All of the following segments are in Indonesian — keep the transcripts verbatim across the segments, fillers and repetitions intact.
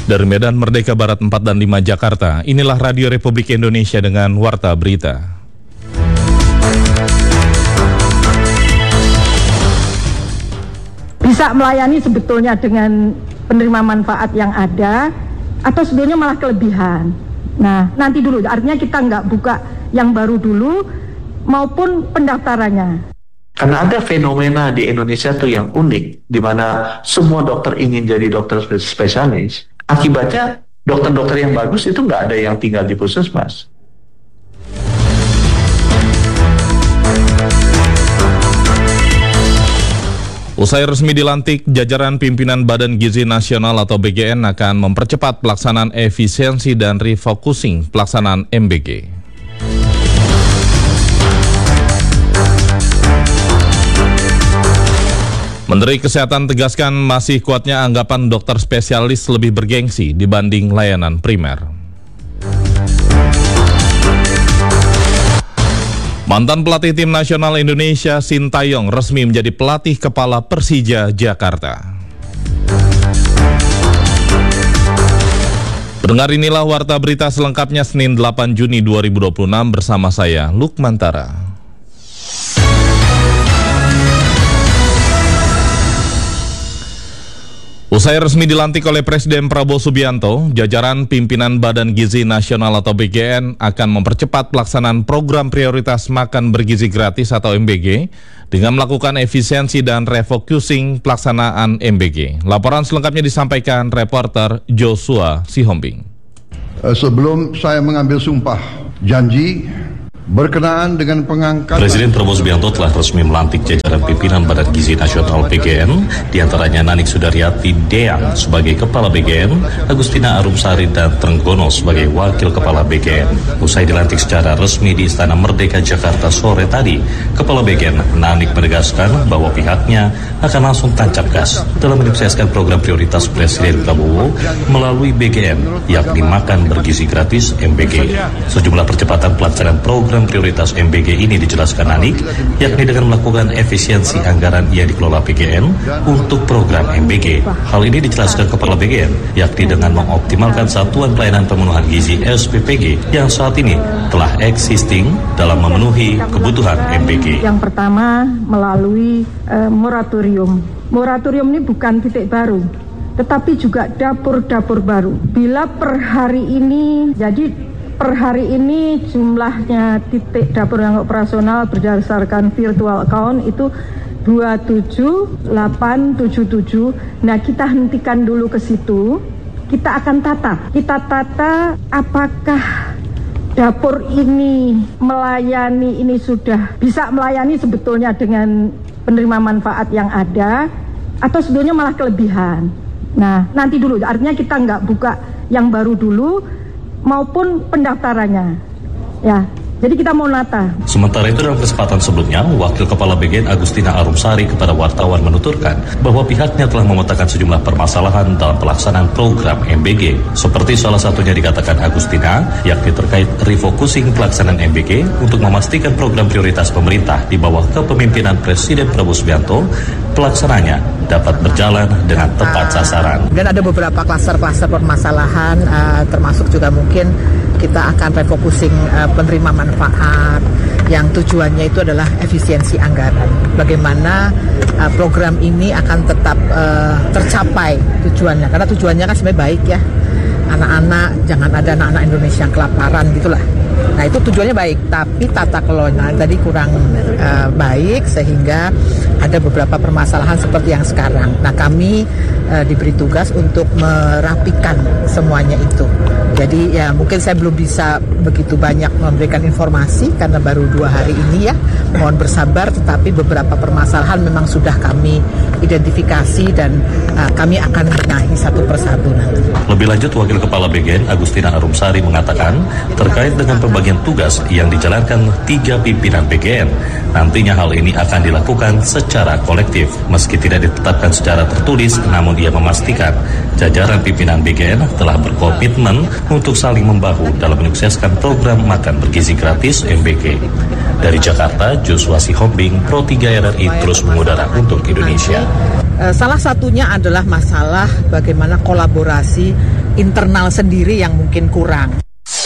Dari Medan Merdeka Barat empat dan lima Jakarta, inilah Radio Republik Indonesia dengan Warta Berita. Bisa melayani sebetulnya dengan penerima manfaat yang ada, atau sebetulnya malah kelebihan. Nah, nanti dulu, artinya kita nggak buka yang baru dulu, maupun pendaftarannya. Karena ada fenomena di Indonesia tuh yang unik, di mana semua dokter ingin jadi dokter spesialis. Akibatnya dokter-dokter yang bagus itu nggak ada yang tinggal di puskesmas. Usai resmi dilantik, jajaran pimpinan Badan Gizi Nasional atau B G N akan mempercepat pelaksanaan efisiensi dan refocusing pelaksanaan M B G. Menteri Kesehatan tegaskan masih kuatnya anggapan dokter spesialis lebih bergengsi dibanding layanan primer. Mantan pelatih tim nasional Indonesia Sintayong resmi menjadi pelatih kepala Persija Jakarta. Pendengar, inilah Warta Berita selengkapnya Senin delapan Juni dua ribu dua puluh enam bersama saya Lukmantara. Usai resmi dilantik oleh Presiden Prabowo Subianto, jajaran pimpinan Badan Gizi Nasional atau B G N akan mempercepat pelaksanaan program prioritas makan bergizi gratis atau M B G dengan melakukan efisiensi dan refocusing pelaksanaan M B G. Laporan selengkapnya disampaikan reporter Joshua Sihombing. Sebelum saya mengambil sumpah janji berkenaan dengan pengangkatan, Presiden Prabowo Subianto telah resmi melantik jajaran pimpinan Badan Gizi Nasional B G N, diantaranya Nanik Sudaryati Deang sebagai Kepala B G N, Agustina Arumsari dan Trenggono sebagai Wakil Kepala B G N. Usai dilantik secara resmi di Istana Merdeka Jakarta sore tadi, Kepala B G N Nanik menegaskan bahwa pihaknya akan langsung tancap gas dalam menyukseskan program prioritas Presiden Prabowo melalui B G N, yakni makan bergizi gratis M B G. Sejumlah percepatan pelaksanaan program prioritas M B G ini dijelaskan Nanik, yakni dengan melakukan efisiensi anggaran yang dikelola B G N untuk program M B G. Hal ini dijelaskan Kepala B G N, yakni dengan mengoptimalkan satuan pelayanan pemenuhan gizi S P P G yang saat ini telah existing dalam memenuhi kebutuhan M B G. Yang pertama melalui uh, moratorium. Moratorium ini bukan titik baru, tetapi juga dapur-dapur baru. Bila per hari ini, jadi per hari ini jumlahnya titik dapur yang operasional berdasarkan virtual account itu dua tujuh delapan tujuh tujuh. Nah, kita hentikan dulu ke situ. Kita akan tata. Kita tata apakah dapur ini melayani, ini sudah bisa melayani sebetulnya dengan penerima manfaat yang ada, atau sebetulnya malah kelebihan. Nah, nanti dulu, artinya kita nggak buka yang baru dulu, maupun pendaftarannya, ya. Jadi kita mau nata. Sementara itu dalam kesempatan sebelumnya, Wakil Kepala B G N Agustina Arumsari kepada wartawan menuturkan bahwa pihaknya telah memetakan sejumlah permasalahan dalam pelaksanaan program M B G. Seperti salah satunya dikatakan Agustina, yakni terkait refocusing pelaksanaan M B G untuk memastikan program prioritas pemerintah di bawah kepemimpinan Presiden Prabowo Subianto pelaksananya dapat berjalan dengan tepat sasaran. Dan ada beberapa klaster-klaster permasalahan, uh, termasuk juga mungkin kita akan refocusing uh, penerima manfaat yang tujuannya itu adalah efisiensi anggaran. Bagaimana uh, program ini akan tetap uh, tercapai tujuannya, karena tujuannya kan sebenarnya baik ya. Anak-anak, jangan ada anak-anak Indonesia yang kelaparan gitulah. Nah, itu tujuannya baik, tapi tata kelolanya tadi kurang uh, baik sehingga ada beberapa permasalahan seperti yang sekarang. Nah, kami uh, diberi tugas untuk merapikan semuanya itu. Jadi ya mungkin saya belum bisa begitu banyak memberikan informasi karena baru dua hari ini ya. Mohon bersabar, tetapi beberapa permasalahan memang sudah kami identifikasi dan uh, kami akan benahi satu persatu nanti. Lebih lanjut, Wakil Kepala B G N Agustina Arumsari mengatakan terkait dengan pembagian tugas yang dijalankan tiga pimpinan B G N, nantinya hal ini akan dilakukan secara kolektif. Meski tidak ditetapkan secara tertulis, namun ia memastikan jajaran pimpinan B G N telah berkomitmen untuk saling membahu dalam menyukseskan program makan bergizi gratis M B G. Dari Jakarta, Joshua Sihombing, Pro tiga R R I terus mengudara untuk Indonesia. Uh, salah satunya adalah masalah bagaimana kolaborasi internal sendiri yang mungkin kurang.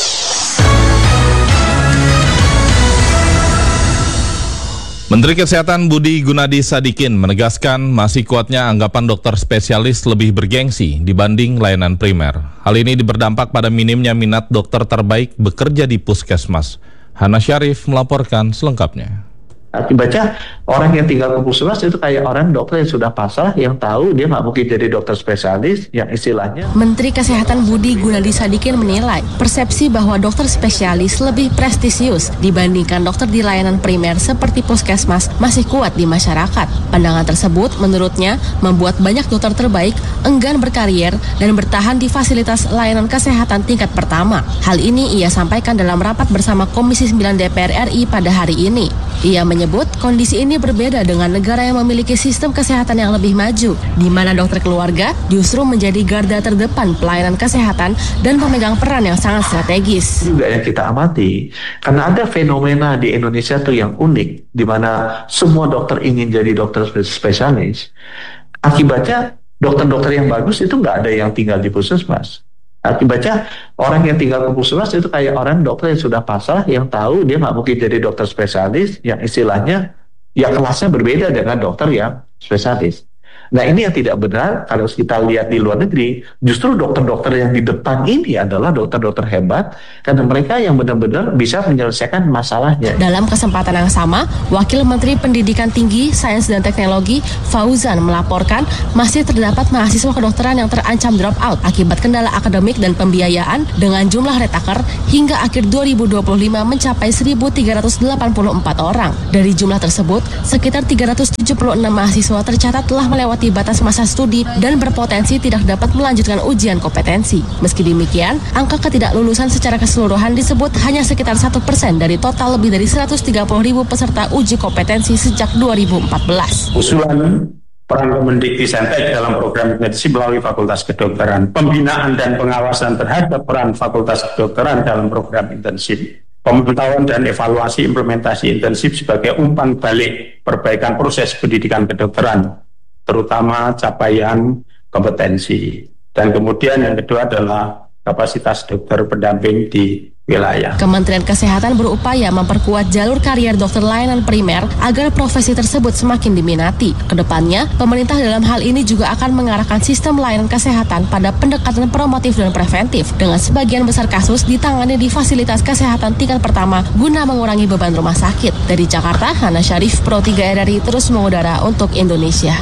Menteri Kesehatan Budi Gunadi Sadikin menegaskan masih kuatnya anggapan dokter spesialis lebih bergengsi dibanding layanan primer. Hal ini berdampak pada minimnya minat dokter terbaik bekerja di puskesmas. Hana Syarif melaporkan selengkapnya. Akibatnya orang yang tinggal ke puskesmas itu kayak orang dokter yang sudah pasrah, yang tahu dia nggak mungkin jadi dokter spesialis, yang istilahnya. Menteri Kesehatan Budi Gunadi Sadikin menilai persepsi bahwa dokter spesialis lebih prestisius dibandingkan dokter di layanan primer seperti puskesmas masih kuat di masyarakat. Pandangan tersebut menurutnya membuat banyak dokter terbaik enggan berkarier dan bertahan di fasilitas layanan kesehatan tingkat pertama. Hal ini ia sampaikan dalam rapat bersama Komisi sembilan D P R R I pada hari ini. Ia menyebut kondisi ini berbeda dengan negara yang memiliki sistem kesehatan yang lebih maju, di mana dokter keluarga justru menjadi garda terdepan pelayanan kesehatan dan pemegang peran yang sangat strategis. Juga yang kita amati, karena ada fenomena di Indonesia tuh yang unik, di mana semua dokter ingin jadi dokter spesialis. Akibatnya dokter-dokter yang bagus itu nggak ada yang tinggal di puskesmas. Akibatnya orang yang tinggal ke puskesmas itu kayak orang dokter yang sudah pasrah, yang tahu dia nggak mungkin jadi dokter spesialis, yang istilahnya ya kelasnya berbeda dengan dokter yang spesialis. Nah ini yang tidak benar. Kalau kita lihat di luar negeri, justru dokter-dokter yang di depan ini adalah dokter-dokter hebat karena mereka yang benar-benar bisa menyelesaikan masalahnya. Dalam kesempatan yang sama, Wakil Menteri Pendidikan Tinggi, Sains dan Teknologi Fauzan melaporkan masih terdapat mahasiswa kedokteran yang terancam drop out akibat kendala akademik dan pembiayaan dengan jumlah retaker hingga akhir dua ribu dua puluh lima mencapai seribu tiga ratus delapan puluh empat orang. Dari jumlah tersebut, sekitar tiga ratus tujuh puluh enam mahasiswa tercatat telah melewati di batas masa studi dan berpotensi tidak dapat melanjutkan ujian kompetensi. Meski demikian, angka ketidaklulusan secara keseluruhan disebut hanya sekitar satu persen dari total lebih dari seratus tiga puluh ribu peserta uji kompetensi sejak dua ribu empat belas. Usulan peran Kemendikbudristek dalam program intensif melalui Fakultas Kedokteran, pembinaan dan pengawasan terhadap peran Fakultas Kedokteran dalam program intensif, pemantauan dan evaluasi implementasi intensif sebagai umpan balik perbaikan proses pendidikan kedokteran, terutama capaian kompetensi. Dan kemudian yang kedua adalah kapasitas dokter pendamping di wilayah. Kementerian Kesehatan berupaya memperkuat jalur karier dokter layanan primer agar profesi tersebut semakin diminati. Kedepannya, pemerintah dalam hal ini juga akan mengarahkan sistem layanan kesehatan pada pendekatan promotif dan preventif, dengan sebagian besar kasus ditangani di fasilitas kesehatan tingkat pertama guna mengurangi beban rumah sakit. Dari Jakarta, Hana Syarif, Pro tiga R R I terus mengudara untuk Indonesia.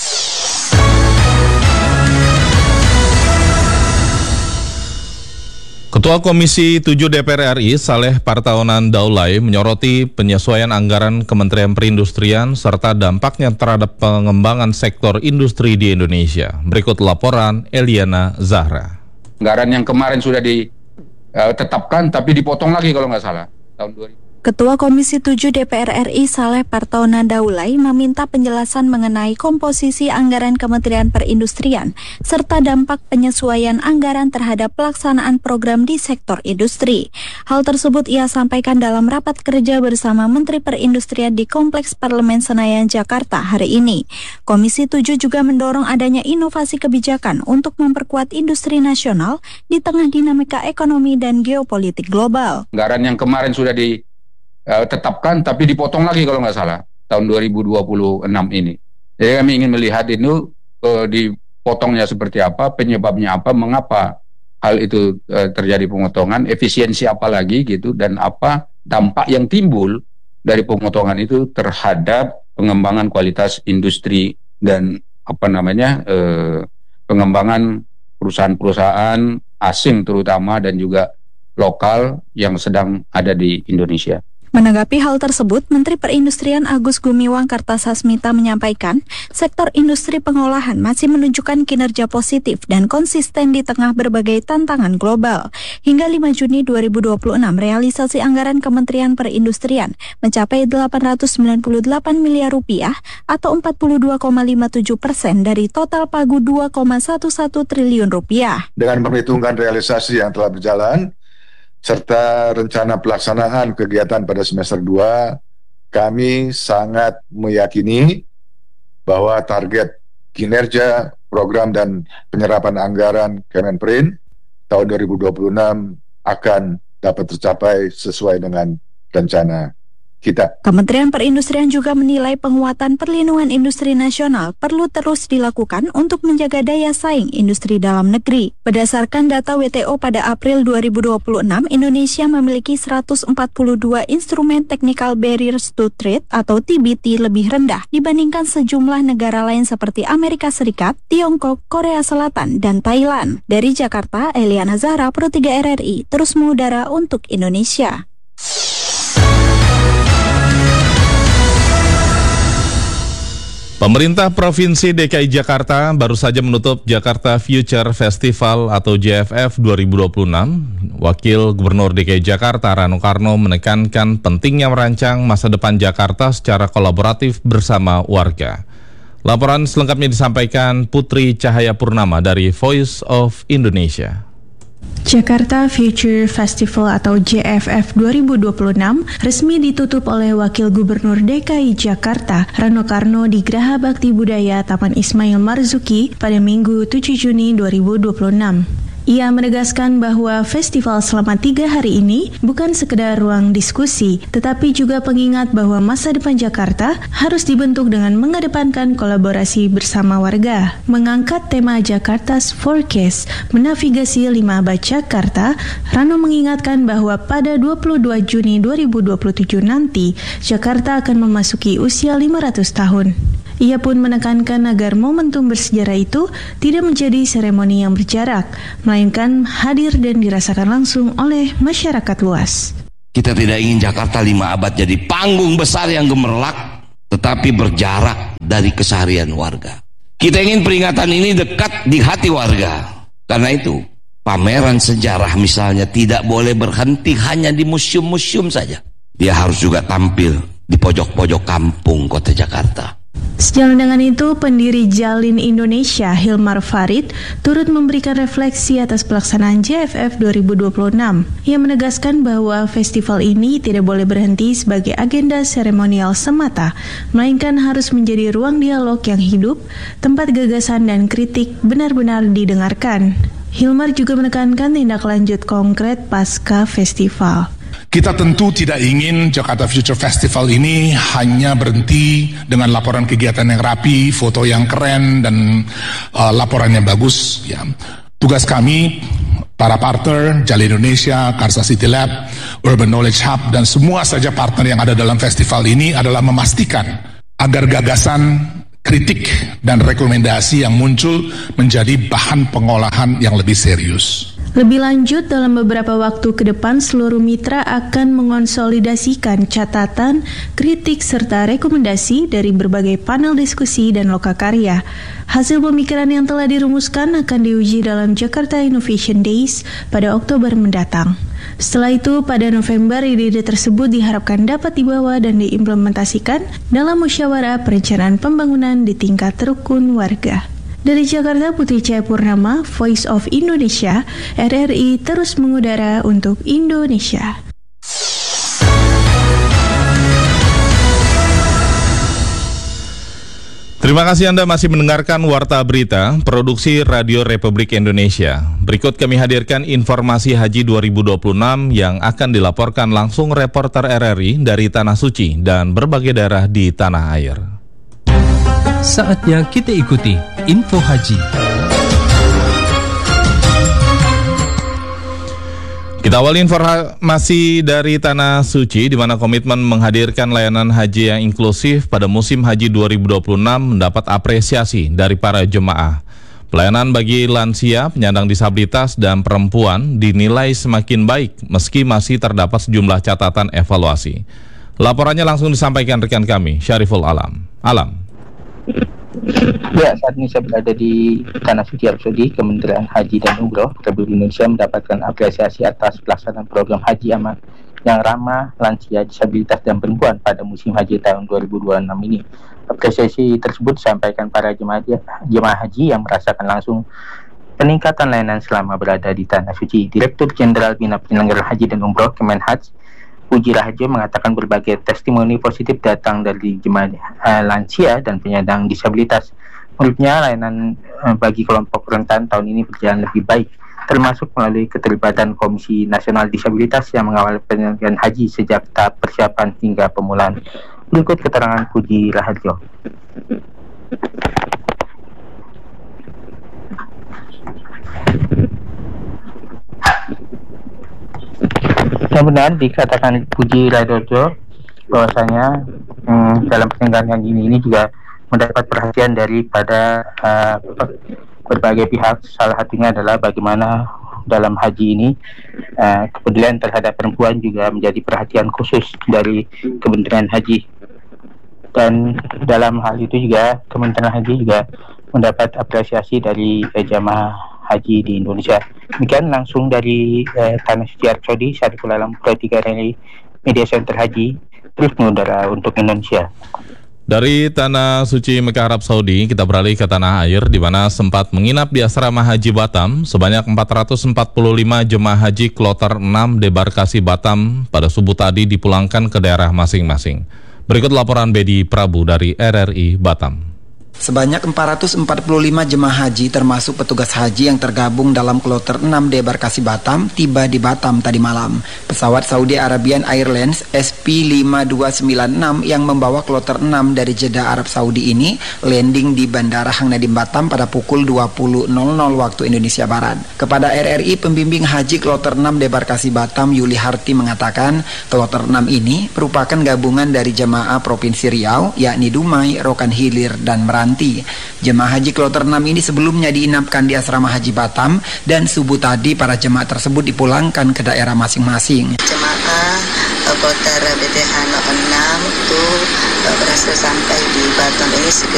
Ketua Komisi tujuh D P R R I Saleh Partaunan Daulay menyoroti penyesuaian anggaran Kementerian Perindustrian serta dampaknya terhadap pengembangan sektor industri di Indonesia. Berikut laporan Eliana Zahra. Anggaran yang kemarin sudah ditetapkan tapi dipotong lagi kalau nggak salah tahun dua ribu. Ketua Komisi tujuh D P R R I Saleh Partaunan Daulay meminta penjelasan mengenai komposisi anggaran Kementerian Perindustrian serta dampak penyesuaian anggaran terhadap pelaksanaan program di sektor industri. Hal tersebut ia sampaikan dalam rapat kerja bersama Menteri Perindustrian di Kompleks Parlemen Senayan, Jakarta hari ini. Komisi tujuh juga mendorong adanya inovasi kebijakan untuk memperkuat industri nasional di tengah dinamika ekonomi dan geopolitik global. Anggaran yang kemarin sudah di Uh, tetapkan tapi dipotong lagi kalau nggak salah tahun dua ribu dua puluh enam ini. Jadi kami ingin melihat ini uh, dipotongnya seperti apa, penyebabnya apa, mengapa hal itu uh, terjadi pemotongan, efisiensi apa lagi gitu, dan apa dampak yang timbul dari pemotongan itu terhadap pengembangan kualitas industri dan apa namanya uh, pengembangan perusahaan-perusahaan asing terutama dan juga lokal yang sedang ada di Indonesia. Menanggapi hal tersebut, Menteri Perindustrian Agus Gumiwang Kartasasmita menyampaikan, sektor industri pengolahan masih menunjukkan kinerja positif dan konsisten di tengah berbagai tantangan global. Hingga lima Juni dua ribu dua puluh enam, realisasi anggaran Kementerian Perindustrian mencapai delapan ratus sembilan puluh delapan miliar rupiah atau empat puluh dua koma lima tujuh persen dari total pagu dua koma satu satu triliun rupiah. Dengan memperhitungkan realisasi yang telah berjalan, serta rencana pelaksanaan kegiatan pada semester dua, kami sangat meyakini bahwa target kinerja program dan penyerapan anggaran Kemenperin tahun dua ribu dua puluh enam akan dapat tercapai sesuai dengan rencana kita. Kementerian Perindustrian juga menilai penguatan perlindungan industri nasional perlu terus dilakukan untuk menjaga daya saing industri dalam negeri. Berdasarkan data W T O pada April dua ribu dua puluh enam, Indonesia memiliki seratus empat puluh dua instrumen Technical Barriers to Trade atau T B T lebih rendah dibandingkan sejumlah negara lain seperti Amerika Serikat, Tiongkok, Korea Selatan, dan Thailand. Dari Jakarta, Eliana Zahra, Pro tiga R R I, terus mengudara untuk Indonesia. Pemerintah Provinsi D K I Jakarta baru saja menutup Jakarta Future Festival atau J F F dua ribu dua puluh enam. Wakil Gubernur D K I Jakarta Rano Karno menekankan pentingnya merancang masa depan Jakarta secara kolaboratif bersama warga. Laporan selengkapnya disampaikan Putri Cahaya Purnama dari Voice of Indonesia. Jakarta Future Festival atau J F F dua ribu dua puluh enam resmi ditutup oleh Wakil Gubernur D K I Jakarta Rano Karno di Graha Bakti Budaya Taman Ismail Marzuki pada Minggu tujuh Juni dua ribu dua puluh enam. Ia menegaskan bahwa festival selama tiga hari ini bukan sekedar ruang diskusi, tetapi juga pengingat bahwa masa depan Jakarta harus dibentuk dengan mengedepankan kolaborasi bersama warga. Mengangkat tema Jakarta's Forecast, menavigasi lima abad Jakarta, Rano mengingatkan bahwa pada dua puluh dua Juni dua ribu dua puluh tujuh nanti, Jakarta akan memasuki usia lima ratus tahun. Ia pun menekankan agar momentum bersejarah itu tidak menjadi seremoni yang berjarak, melainkan hadir dan dirasakan langsung oleh masyarakat luas. Kita tidak ingin Jakarta lima abad jadi panggung besar yang gemerlap, tetapi berjarak dari keseharian warga. Kita ingin peringatan ini dekat di hati warga. Karena itu, pameran sejarah misalnya tidak boleh berhenti hanya di museum-museum saja. Dia harus juga tampil di pojok-pojok kampung kota Jakarta. Sejalan dengan itu, pendiri Jalin Indonesia Hilmar Farid turut memberikan refleksi atas pelaksanaan J F F dua ribu dua puluh enam. Ia menegaskan bahwa festival ini tidak boleh berhenti sebagai agenda seremonial semata, melainkan harus menjadi ruang dialog yang hidup, tempat gagasan dan kritik benar-benar didengarkan. Hilmar juga menekankan tindak lanjut konkret pasca festival. Kita tentu tidak ingin Jakarta Future Festival ini hanya berhenti dengan laporan kegiatan yang rapi, foto yang keren, dan uh, laporan yang bagus. Ya. Tugas kami, para partner, Jalin Indonesia, Karsa City Lab, Urban Knowledge Hub, dan semua saja partner yang ada dalam festival ini adalah memastikan agar gagasan, kritik, dan rekomendasi yang muncul menjadi bahan pengolahan yang lebih serius. Lebih lanjut, dalam beberapa waktu ke depan seluruh mitra akan mengonsolidasikan catatan, kritik, serta rekomendasi dari berbagai panel diskusi dan lokakarya. Hasil pemikiran yang telah dirumuskan akan diuji dalam Jakarta Innovation Days pada Oktober mendatang. Setelah itu, pada November, ide-ide tersebut diharapkan dapat dibawa dan diimplementasikan dalam musyawarah perencanaan pembangunan di tingkat rukun warga. Dari Jakarta, Putri Cahaya Purnama, Voice of Indonesia, R R I terus mengudara untuk Indonesia. Terima kasih Anda masih mendengarkan Warta Berita, Produksi Radio Republik Indonesia. Berikut kami hadirkan informasi Haji dua ribu dua puluh enam yang akan dilaporkan langsung reporter R R I dari Tanah Suci dan berbagai daerah di tanah air. Saatnya kita ikuti Info Haji. Kita awali informasi dari Tanah Suci, di mana komitmen menghadirkan layanan haji yang inklusif pada musim haji dua ribu dua puluh enam mendapat apresiasi dari para jemaah. Pelayanan bagi lansia, penyandang disabilitas, dan perempuan dinilai semakin baik meski masih terdapat sejumlah catatan evaluasi. Laporannya langsung disampaikan rekan kami, Syariful Alam. Alam. Ya, saat ini saya berada di Tanah Suci Arab Saudi. Kementerian Haji dan Umroh Republik Indonesia mendapatkan apresiasi atas pelaksanaan program haji aman yang ramah lansia, disabilitas, dan perempuan pada musim haji tahun dua ribu dua puluh enam ini. Apresiasi tersebut disampaikan para jemaah, jemaah haji yang merasakan langsung peningkatan layanan selama berada di Tanah Suci. Direktur Jenderal Bina Penyelenggaraan Haji dan Umroh Kemenhaj, Puji Raharjo, mengatakan berbagai testimoni positif datang dari jemaah uh, lansia dan penyandang disabilitas Menurutnya layanan eh, bagi kelompok rentan tahun ini berjalan lebih baik, termasuk melalui keterlibatan Komisi Nasional Disabilitas yang mengawal penyelenggaraan haji sejak tahap persiapan hingga pemulaan. Berikut keterangan Puji Raharjo. Yang benar dikatakan Puji Raharjo bahwasanya hmm, dalam penyelenggaraan haji ini juga mendapat perhatian daripada uh, berbagai pihak. Salah satunya adalah bagaimana dalam haji ini uh, kepedulian terhadap perempuan juga menjadi perhatian khusus dari Kementerian Haji, dan dalam hal itu juga Kementerian Haji juga mendapat apresiasi dari uh, jamaah haji di Indonesia. Demikian langsung dari uh, Tanah Suci Arab Saudi, Syariful Alam Pro tiga dari Media Center Haji terus mengudara untuk Indonesia. Dari Tanah Suci Mekah Arab Saudi, kita beralih ke tanah air di mana sempat menginap di asrama haji Batam sebanyak empat ratus empat puluh lima jemaah haji kloter enam debarkasi Batam pada subuh tadi dipulangkan ke daerah masing-masing. Berikut laporan Bedi Prabu dari R R I Batam. Sebanyak empat ratus empat puluh lima jemaah haji termasuk petugas haji yang tergabung dalam kloter enam debarkasi Batam tiba di Batam tadi malam. Pesawat Saudi Arabian Airlines S P lima dua sembilan enam yang membawa kloter enam dari Jeddah Arab Saudi ini landing di Bandara Hang Nadim Batam pada pukul dua puluh nol nol waktu Indonesia Barat. Kepada R R I, pembimbing haji kloter enam debarkasi Batam Yuli Harti mengatakan kloter enam ini merupakan gabungan dari jemaah Provinsi Riau yakni Dumai, Rokan Hilir, dan Meranti. Jemaah haji kloter enam ini sebelumnya diinapkan di asrama haji Batam dan subuh tadi para jemaah tersebut dipulangkan ke daerah masing-masing. Jemaah kloter B T H enam itu berhasil sampai di Batam ini